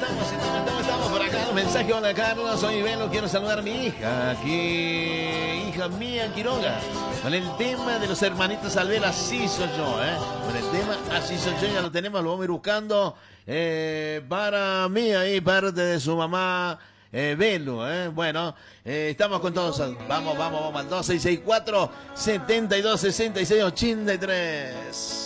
Estamos por acá. Un mensaje, hola Carlos, soy Velo, quiero saludar a mi hija, hija mía Quiroga. Con el tema de los hermanitos Alvela, así soy yo, Con el tema, así soy yo, ya lo tenemos, lo vamos a ir buscando para mí, ahí, parte de su mamá. Velo, bueno, estamos con todos. Vamos al 2664 72 66 83.